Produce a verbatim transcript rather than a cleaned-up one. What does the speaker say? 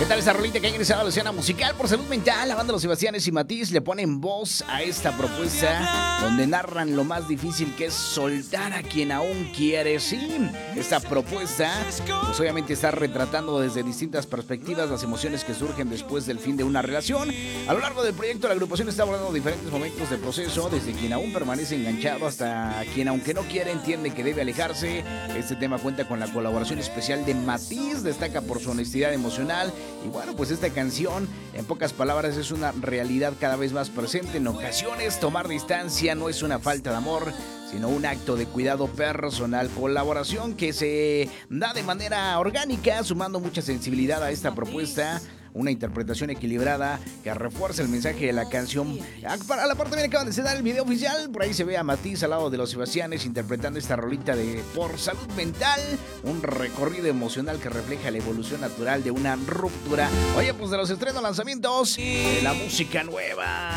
¿Qué tal esa rolita que ha ingresado a la escena musical por Salud Mental? La banda Los Sebastianes y Matiz le ponen voz a esta propuesta donde narran lo más difícil que es soltar a quien aún quiere. Sí, esta propuesta pues obviamente está retratando desde distintas perspectivas las emociones que surgen después del fin de una relación. A lo largo del proyecto la agrupación está abordando diferentes momentos de proceso, desde quien aún permanece enganchado hasta quien aunque no quiere entiende que debe alejarse. Este tema cuenta con la colaboración especial de Matiz, destaca por su honestidad emocional. Y bueno, pues esta canción, en pocas palabras, es una realidad cada vez más presente. En ocasiones, tomar distancia no es una falta de amor, sino un acto de cuidado personal. Colaboración que se da de manera orgánica, sumando mucha sensibilidad a esta propuesta. Una interpretación equilibrada que refuerza el mensaje de la canción. Para la parte bien acaban de dar el video oficial. Por ahí se ve a Matiz al lado de Los Sebastianes interpretando esta rolita de Por Salud Mental. Un recorrido emocional que refleja la evolución natural de una ruptura. Oye, pues de los estrenos lanzamientos de la música nueva.